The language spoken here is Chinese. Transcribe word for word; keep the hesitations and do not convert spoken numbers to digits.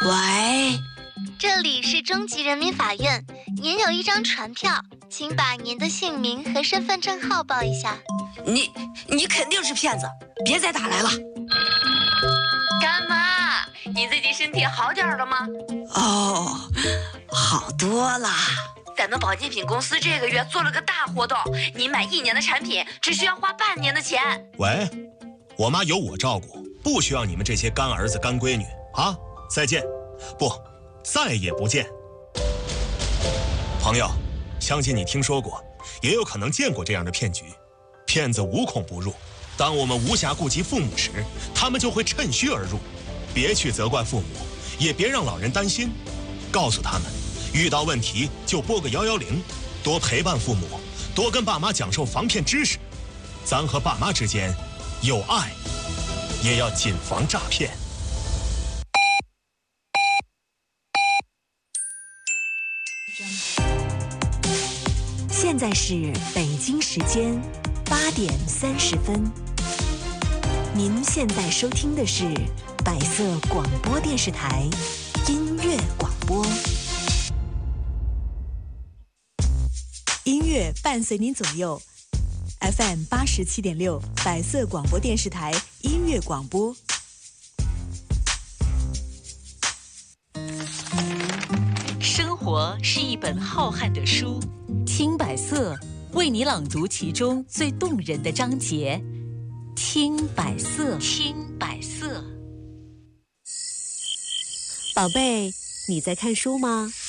喂， 这里是中级人民法院，您有一张传票，请把您的姓名和身份证号报一下。 你你肯定是骗子，别再打来了。 干妈，你最近身体好点了吗？ 哦，好多了。 咱们保健品公司这个月做了个大活动，你买一年的产品只需要花半年的钱。 喂，我妈有我照顾，不需要你们这些干儿子干闺女啊！再见，不，再也不见。朋友，相信你听说过，也有可能见过这样的骗局。骗子无孔不入，当我们无暇顾及父母时，他们就会趁虚而入。别去责怪父母，也别让老人担心，告诉他们，遇到问题就拨个幺幺零，多陪伴父母，多跟爸妈讲授防骗知识。咱和爸妈之间有爱，也要谨防诈骗。 现在是北京时间八点三十分。您现在收听的是百色广播电视台音乐广播，音乐伴随您左右。F M 八十七点六，百色广播电视台音乐广播。 生活是一本浩瀚的书，听百色为你朗读其中最动人的章节。听百色，听百色。 宝贝，你在看书吗？